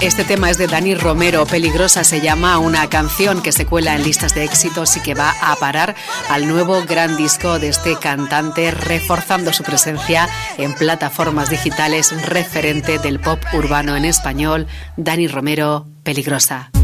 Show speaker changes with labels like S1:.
S1: Este tema es de Dani Romero, Peligrosa se llama, una canción que se cuela en listas de éxitos y que va a parar al nuevo gran disco de este cantante, reforzando su presencia en plataformas digitales, referente del pop urbano en español, Dani Romero, Peligrosa.